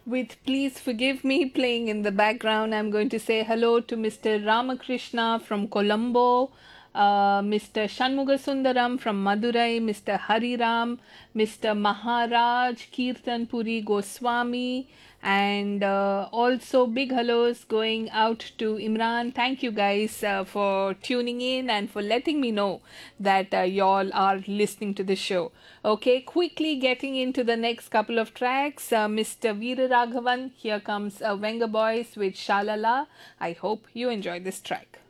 With Please Forgive Me playing in the background, I'm going to say hello to Mr. Ramakrishna from Colombo, Mr. Shanmugasundaram from Madurai, Mr. Hariram, Mr. Maharaj, Kirtan Puri Goswami, and also big hellos going out to Imran. Thank you guys for tuning in and for letting me know that y'all are listening to the show. Okay, quickly getting into the next couple of tracks. Mr. Veera Raghavan, here comes Venga Boys with Shalala. I hope you enjoy this track.